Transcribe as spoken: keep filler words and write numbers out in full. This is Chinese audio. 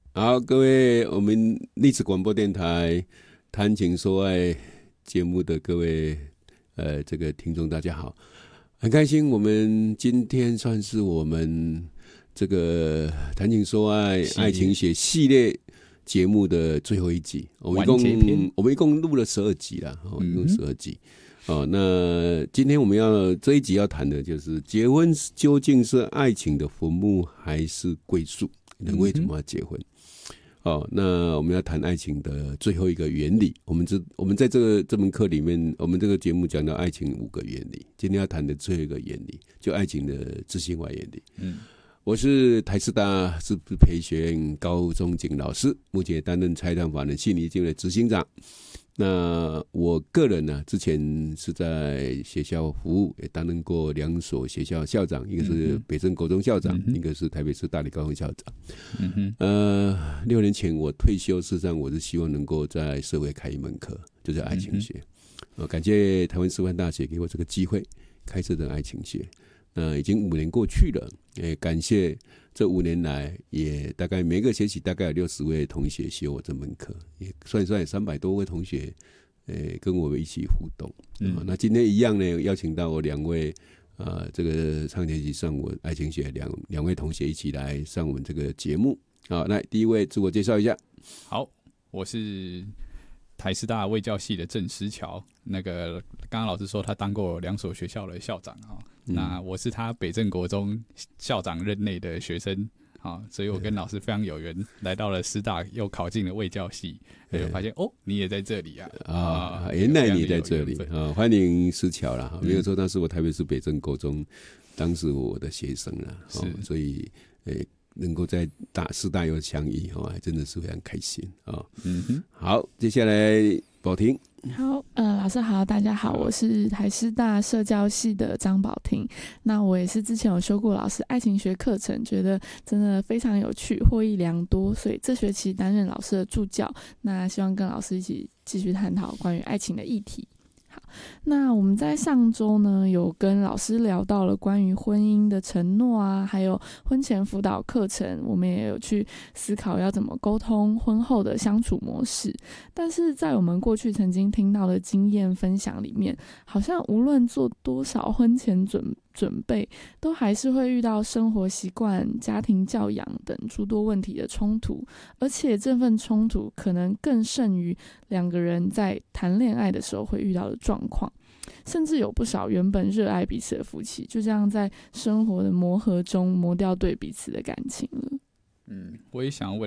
好，各位，我们历史广播电台谈情说爱节目的各位呃这个听众，大家好，很开心，我们今天算是我们这个谈情说爱爱情学系列节目的最后一集。我们一共我们一共录了十二集啦，哦，一共十二集。哦，那今天我们要这一集要谈的就是结婚究竟是爱情的坟墓还是归宿？人为什么要结婚？哦，那我们要谈爱情的最后一个原理。我们这我们在这个这门课里面，我们这个节目讲到爱情五个原理，今天要谈的最后一个原理，就爱情的自性化原理。嗯，我是台师大师资培学院高中景老师，目前担任财团法人信义基金的执行长。那我个人呢，之前是在学校服务，也担任过两所学校校长，一个是北正国中校长，嗯、一个是台北市大理高中校长。嗯哼，呃，六年前我退休，事实上我是希望能够在社会开一门课，就是爱情学。嗯、感谢台湾师范大学给我这个机会，开设这爱情学。那已经五年过去了，也感谢这五年来，也大概每个学期大概有六十位同学学我这门课，也算一算三百多位同学，呃，跟我们一起互动。嗯，那今天一样呢，邀请到我两位，呃，这个上学期上我爱情学两两位同学一起来上我们这个节目。好，那第一位自我介绍一下。 好，我是台师大卫教系的郑思乔。那个刚刚老师说他当过两所学校的校长啊。那我是他北正国中校长任内的学生，啊，所以我跟老师非常有缘，来到了师大，又考进了卫教系，就发现哦，你也在这里啊！ 啊，原来你在这里啊！欢迎思乔啦，没有错，那是我台北市北正国中，当时我的学生啦，哦、所以诶、能够在大师大又相遇，哦，还真的是非常开心啊！哦、嗯哼，好，接下来宝婷。 好，呃，老师好，大家好，我是台师大社教系的张宝婷。那我也是之前有修过老师爱情学课程，觉得真的非常有趣，获益良多，所以这学期担任老师的助教。那希望跟老师一起继续探讨关于爱情的议题。好，那我们在上周呢，有跟老师聊到了关于婚姻的承诺啊，还有婚前辅导课程，我们也有去思考要怎么沟通婚后的相处模式。但是在我们过去曾经听到的经验分享里面，好像无论做多少婚前准准备，都还是会遇到生活习惯、家庭教养等诸多问题的冲突，而且这份冲突可能更甚于两个人在谈恋爱的时候会遇到的状况，甚至有不少原本热爱彼此的夫妻，就这样在生活的磨合中磨掉对彼此的感情了。 嗯，我也想要问